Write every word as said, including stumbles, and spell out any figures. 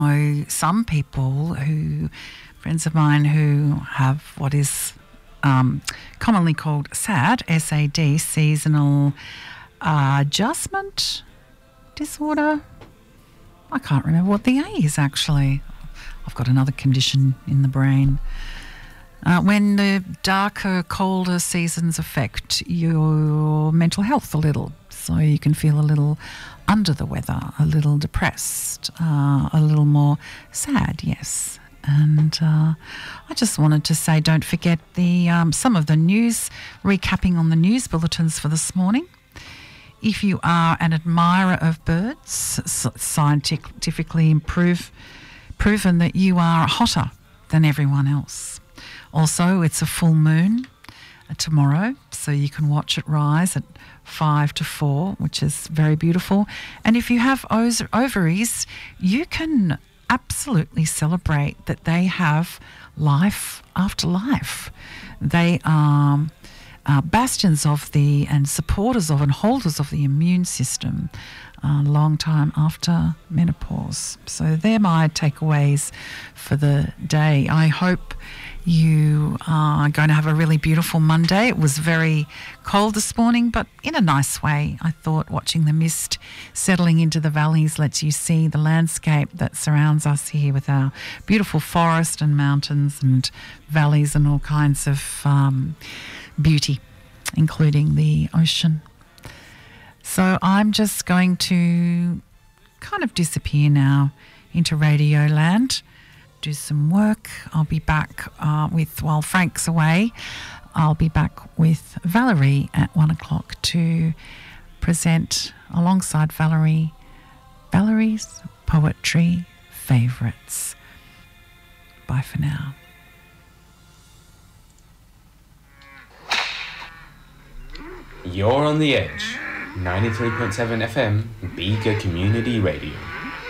know some people who, friends of mine who have what is um, commonly called SAD, S A D, seasonal uh, adjustment disorder. I can't remember what the A is actually. I've got another condition in the brain. Uh, when the darker, colder seasons affect your mental health a little, so you can feel a little under the weather, a little depressed, uh, a little more sad, yes. And uh, I just wanted to say, don't forget the um, some of the news, recapping on the news bulletins for this morning. If you are an admirer of birds, scientifically improve, proven that you are hotter than everyone else. Also, it's a full moon tomorrow, so you can watch it rise at five to four, which is very beautiful. And if you have ovaries, you can absolutely celebrate that they have life after life. They are uh, bastions of the and supporters of and holders of the immune system a uh, long time after menopause. So they're my takeaways for the day. I hope you are going to have a really beautiful Monday. It was very cold this morning, but in a nice way. I thought watching the mist settling into the valleys lets you see the landscape that surrounds us here with our beautiful forest and mountains and valleys and all kinds of um, beauty, including the ocean. So I'm just going to kind of disappear now into Radio Land, do some work. I'll be back uh, with, while Frank's away, I'll be back with Valerie at one o'clock to present alongside Valerie, Valerie's Poetry Favourites. Bye for now. You're on the edge. ninety-three point seven F M, Bega Community Radio.